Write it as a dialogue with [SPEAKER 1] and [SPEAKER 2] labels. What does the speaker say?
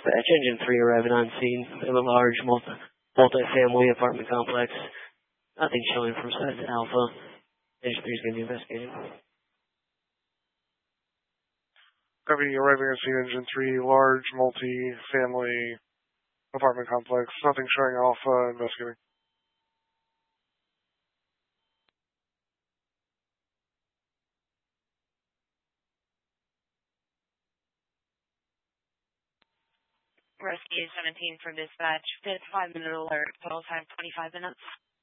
[SPEAKER 1] Dispatch, Engine 3 arriving on scene of a large multi-family apartment complex. Nothing showing from side to Alpha. Engine 3 is going to be investigating.
[SPEAKER 2] Copy, arriving on scene, Engine 3, large multi-family apartment complex. Nothing showing Alpha, investigating.
[SPEAKER 3] Rescue 17 from dispatch. 5-minute alert. Total time 25 minutes.